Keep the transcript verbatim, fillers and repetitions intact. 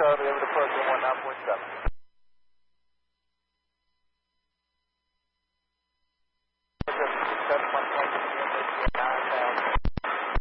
Charlie, over to program one nine point seven. seven one point